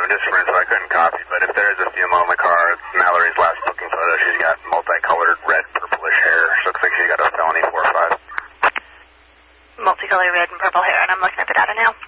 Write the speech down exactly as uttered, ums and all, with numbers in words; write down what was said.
just for so I couldn't copy, but if there is a female in the car, Mallory's last booking photo, she's got multicolored red, purplish hair. She looks like she's got a felony four or five. Multicolored red and purple hair, and I'm looking at the data now.